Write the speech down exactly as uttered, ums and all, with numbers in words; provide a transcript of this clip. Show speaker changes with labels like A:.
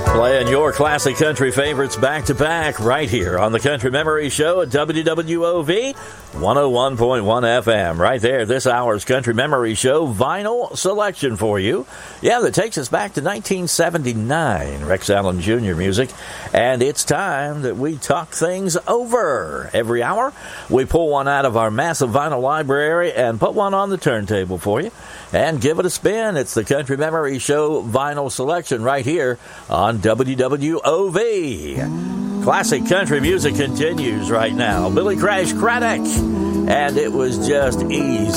A: Playing your classic country favorites back to back right here on the Country Memory Show at W W O V one oh one point one F M. Right there, this hour's Country Memory Show vinyl selection for you. Yeah, that takes us back to nineteen seventy-nine, Rex Allen Junior music. And it's time that we talk things over. Every hour, we pull one out of our massive vinyl library and put one on the turntable for you and give it a spin. It's the Country Memory Show vinyl selection right here on W W O V. Classic country music continues right now. Billy Crash Craddock, and it was just easy.